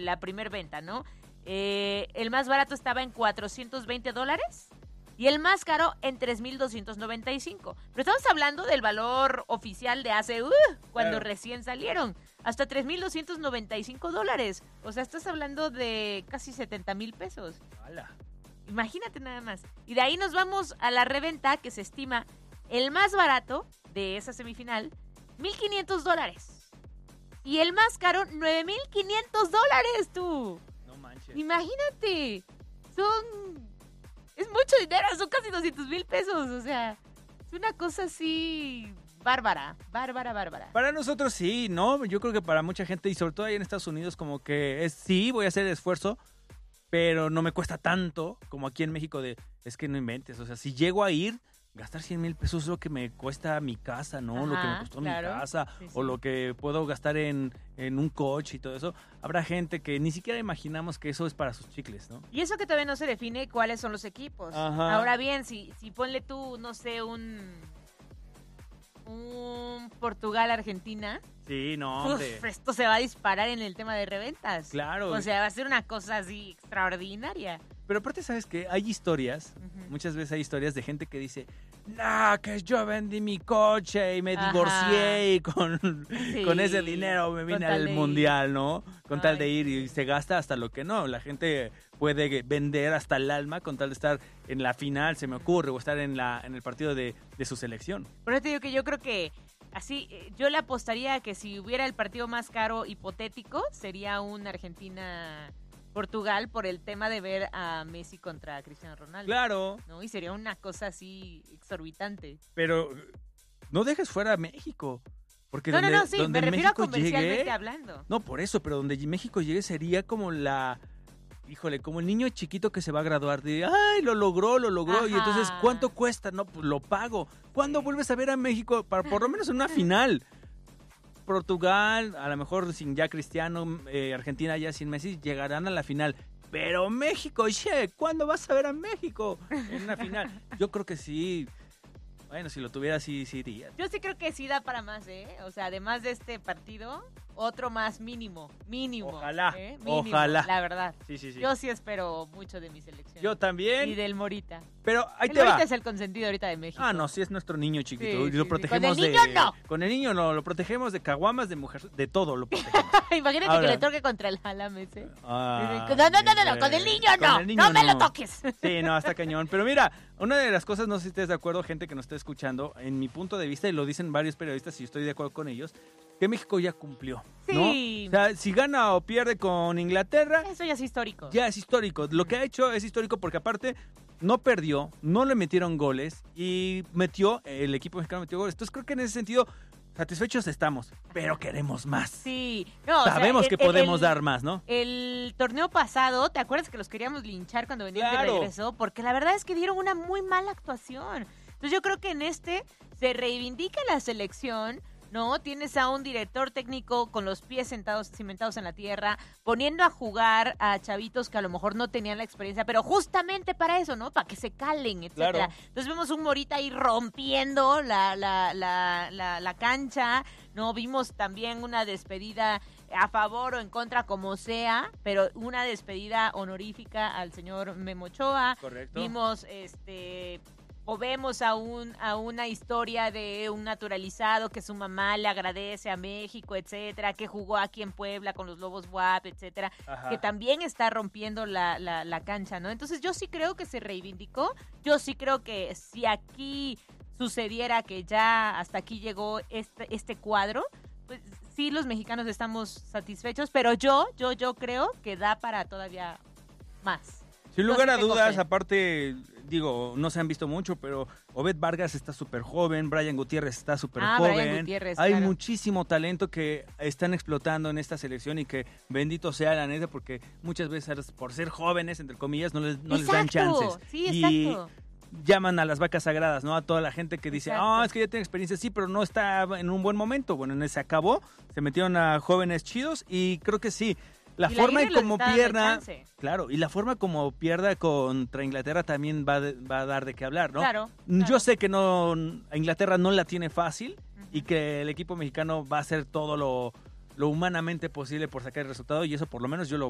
la primer venta, ¿no? El más barato estaba en $420 y el más caro en $3,295. Pero estamos hablando del valor oficial de hace, cuando recién salieron, hasta $3,295. O sea, estás hablando de casi 70,000 pesos. ¡Hala! Imagínate nada más. Y de ahí nos vamos a la reventa, que se estima el más barato de esa semifinal, $1,500. Y el más caro, $9,500, tú. No manches. Imagínate. Es mucho dinero, son casi 200,000 pesos. O sea, es una cosa así bárbara. Para nosotros sí, ¿no? Yo creo que para mucha gente, y sobre todo ahí en Estados Unidos, como que sí, voy a hacer el esfuerzo, pero no me cuesta tanto como aquí en México es que no inventes. O sea, si llego a ir, gastar 100,000 pesos es lo que me cuesta mi casa, ¿no? Ajá, lo que me costó mi casa, sí. o lo que puedo gastar en un coche y todo eso. Habrá gente que ni siquiera imaginamos que eso es para sus chicles, ¿no? Y eso que todavía no se define cuáles son los equipos. Ajá. Ahora bien, si ponle tú, no sé, un Portugal-Argentina. Sí, no, hombre. Esto se va a disparar en el tema de reventas. Claro. O sea, va a ser una cosa así extraordinaria. Pero aparte, ¿sabes qué? Hay historias, muchas veces hay historias de gente que dice, nah, que yo vendí mi coche y me divorcié y con ese dinero me vine al mundial, ¿no? Con tal de ir y se gasta hasta lo que no. La gente puede vender hasta el alma con tal de estar en la final, se me ocurre, o estar en el partido de su selección. Por eso te digo que yo creo que así, yo le apostaría que si hubiera el partido más caro hipotético, sería un Argentina-Portugal por el tema de ver a Messi contra Cristiano Ronaldo. Claro. ¿No? Y sería una cosa así exorbitante. Pero no dejes fuera a México. Porque No, donde sí, donde me refiero a México comercialmente llegue, hablando. No, por eso, pero donde México llegue sería como como el niño chiquito que se va a graduar de, ¡ay, lo logró! Ajá. Y entonces, ¿cuánto cuesta? No, pues lo pago. ¿Cuándo vuelves a ver a México? Para por lo menos en una final. Portugal, a lo mejor sin ya Cristiano, Argentina ya sin Messi, llegarán a la final. Pero México, ¿cuándo vas a ver a México en una final? Yo creo que sí. Bueno, si lo tuviera, sí iría. Yo sí creo que sí da para más, ¿eh? O sea, además de este partido, otro más mínimo. Ojalá, Mínimo, ojalá. La verdad. Sí. Yo sí espero mucho de mi selección. Yo también. Y del Morita. Pero ahí El te va. Morita es el consentido ahorita de México. Ah, no, sí es nuestro niño chiquito. Sí, y lo sí. protegemos Con el niño no. Con el niño no, lo protegemos de caguamas, de mujer, de todo lo protegemos. Imagínate Ahora. que le toque contra el Jalames, ¿eh? Ah, No, con el niño no. Con el niño no me lo toques. Sí, no, está cañón. Pero mira, una de las cosas, no sé si estés de acuerdo, gente que nos está escuchando, en mi punto de vista, y lo dicen varios periodistas y estoy de acuerdo con ellos, que México ya cumplió, ¿no? Sí. O sea, si gana o pierde con Inglaterra, Eso ya es histórico. ya es histórico. Lo que ha hecho es histórico porque aparte no perdió, no le metieron goles y el equipo mexicano metió goles. Entonces creo que en ese sentido satisfechos estamos, pero queremos más. Sí. No, Sabemos que podemos dar más, ¿no? El torneo pasado, ¿te acuerdas que los queríamos linchar cuando venían Claro. de regreso? Porque la verdad es que dieron una muy mala actuación. Entonces yo creo que en este se reivindica la selección, ¿no? Tienes a un director técnico con los pies cimentados en la tierra, poniendo a jugar a chavitos que a lo mejor no tenían la experiencia, pero justamente para eso, ¿no? Para que se calen, etcétera. Claro. Entonces vemos un Morita ahí rompiendo la cancha, ¿no? Vimos también una despedida a favor o en contra, como sea, pero una despedida honorífica al señor Memo Ochoa. Correcto. Vimos o vemos a una historia de un naturalizado que su mamá le agradece a México, etcétera, que jugó aquí en Puebla con los Lobos WAP, etcétera, Ajá. que también está rompiendo la cancha, ¿no? Entonces yo sí creo que se reivindicó, yo sí creo que si aquí sucediera que ya hasta aquí llegó este cuadro, pues sí, los mexicanos estamos satisfechos, pero yo creo que da para todavía más. Sin lugar Yo a sí tengo dudas, fe. aparte, digo, no se han visto mucho, pero Obed Vargas está súper joven, Brian Gutiérrez está súper joven. Brian Gutiérrez, Hay claro. muchísimo talento que están explotando en esta selección y que bendito sea la neta, porque muchas veces por ser jóvenes, entre comillas, no les dan chances. Sí, y exacto. llaman a las vacas sagradas, ¿no? A toda la gente que dice, Exacto. es que ya tiene experiencia, sí, pero no está en un buen momento. Bueno, se acabó, se metieron a jóvenes chidos y creo que sí. La Y forma Aguirre en les como está dando pierda, chance. claro, y la forma como pierda contra Inglaterra también va a dar de qué hablar, ¿no? Claro. Yo sé que a Inglaterra no la tiene fácil y que el equipo mexicano va a hacer todo lo humanamente posible por sacar el resultado y eso por lo menos yo lo